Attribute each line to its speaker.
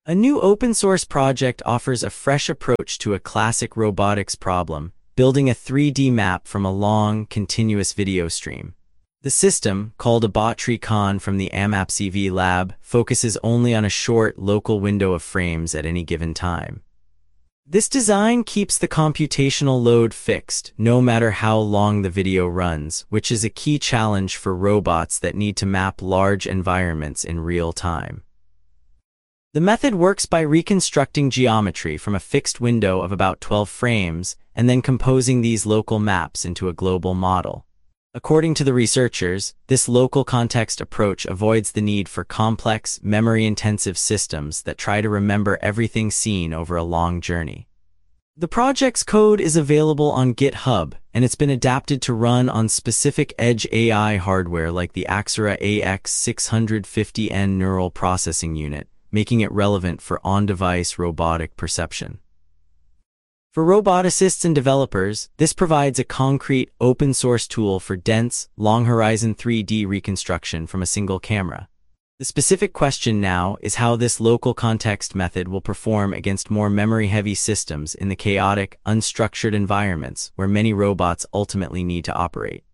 Speaker 1: A new open-source project offers a fresh approach to a classic robotics problem, building a 3D map from a long, continuous video stream. The system, called AbotTreeCon from the AMAPCV lab, focuses only on a short, local window of frames at any given time. This design keeps the computational load fixed, no matter how long the video runs, which is a key challenge for robots that need to map large environments in real time. The method works by reconstructing geometry from a fixed window of about 12 frames and then composing these local maps into a global model. According to the researchers, this local context approach avoids the need for complex, memory-intensive systems that try to remember everything seen over a long journey. The project's code is available on GitHub, and it's been adapted to run on specific edge AI hardware like the Axera AX650N neural processing unit, making it relevant for on-device robotic perception. For roboticists and developers, this provides a concrete, open-source tool for dense, long-horizon 3D reconstruction from a single camera. The specific question now is how this local context method will perform against more memory-heavy systems in the chaotic, unstructured environments where many robots ultimately need to operate.